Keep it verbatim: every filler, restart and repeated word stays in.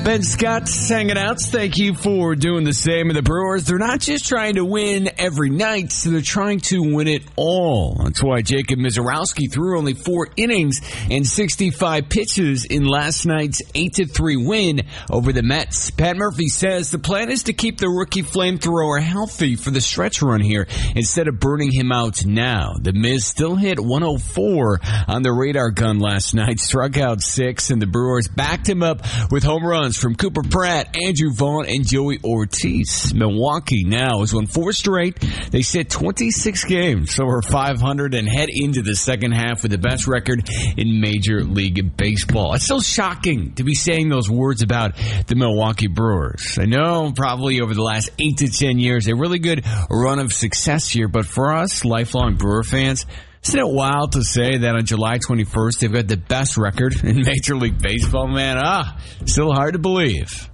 Ben Scott's hanging out. Thank you for doing the same. And the Brewers, they're not just trying to win every night, so they're trying to win it all. That's why Jacob Misiorowski threw only four innings and sixty-five pitches in last night's eight to three win over the Mets. Pat Murphy says the plan is to keep the rookie flamethrower healthy for the stretch run here instead of burning him out now. The Miz still hit one oh four on the radar gun last night, struck out six, and the Brewers backed him up with home runs from Cooper Pratt, Andrew Vaughn, and Joey Ortiz. Milwaukee now has won four straight. They sit twenty-six games over five hundred and head into the second half with the best record in Major League Baseball. It's so shocking to be saying those words about the Milwaukee Brewers. I know probably over the last eight to ten years, a really good run of success here, but for us lifelong Brewer fans, isn't it wild to say that on July twenty-first, they've got the best record in Major League Baseball, man? Ah, still hard to believe.